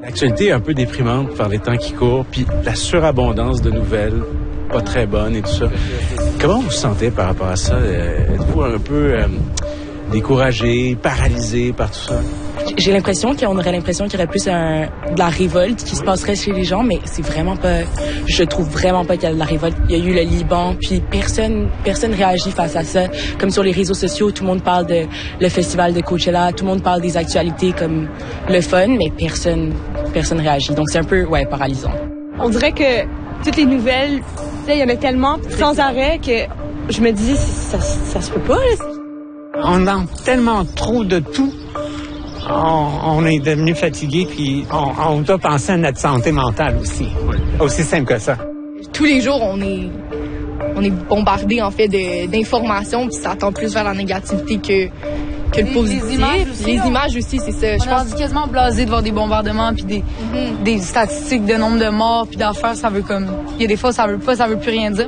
L'actualité est un peu déprimante par les temps qui courent, puis la surabondance de nouvelles, pas très bonnes et tout ça. Comment vous vous sentez par rapport à ça? Êtes-vous un peu découragé, paralysé par tout ça? J'ai l'impression qu'on aurait l'impression qu'il y aurait plus de la révolte qui se passerait chez les gens, mais c'est vraiment pas... Je trouve vraiment pas qu'il y a de la révolte. Il y a eu le Liban, puis personne réagit face à ça. Comme sur les réseaux sociaux, tout le monde parle de le festival de Coachella, tout le monde parle des actualités comme le fun, mais personne réagit. Donc c'est un peu, paralysant. On dirait que toutes les nouvelles, il y en a tellement sans arrêt que je me dis, ça se peut pas, là. On a tellement trop de tout. On est devenu fatigué, puis on doit penser à notre santé mentale aussi. Aussi simple que ça. Tous les jours, on est bombardé en fait d'informations, puis ça tend plus vers la négativité que le positif. Les images aussi, c'est ça. Je pense quasiment blasé de voir des bombardements, puis des statistiques de nombre de morts, puis d'affaires, ça veut comme... Il y a des fois, ça veut plus rien dire.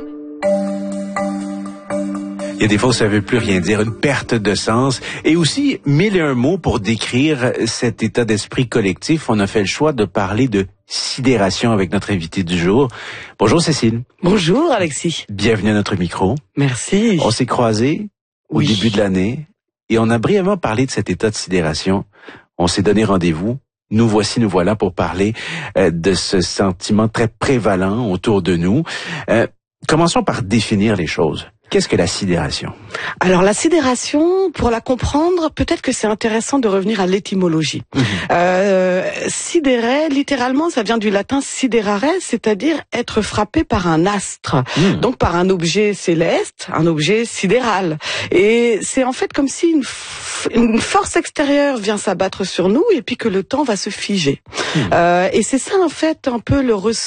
Il y a des fois où ça veut plus rien dire, une perte de sens. Et aussi, 1001 mots pour décrire cet état d'esprit collectif. On a fait le choix de parler de sidération avec notre invité du jour. Bonjour Cécile. Bonjour Alexis. Bienvenue à notre micro. Merci. On s'est croisés au début de l'année et on a brièvement parlé de cet état de sidération. On s'est donné rendez-vous. Nous voilà pour parler de ce sentiment très prévalent autour de nous. Commençons par définir les choses. Qu'est-ce que la sidération? Alors la sidération, pour la comprendre, peut-être que c'est intéressant de revenir à l'étymologie. Sidere, littéralement, ça vient du latin siderare, c'est-à-dire être frappé par un astre. Donc par un objet céleste, un objet sidéral. Et c'est en fait comme si une force extérieure vient s'abattre sur nous et puis que le temps va se figer. Et c'est ça en fait un peu le ressenti